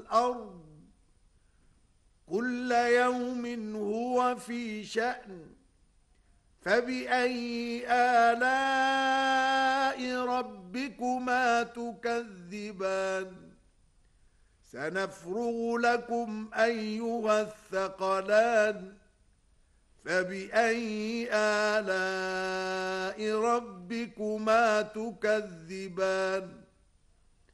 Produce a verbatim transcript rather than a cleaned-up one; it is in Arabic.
والأرض كل يوم هو في شأن فبأي آلاء ربكما تكذبان سنفرغ لكم أيها الثقلان فبأي آلاء ربكما تكذبان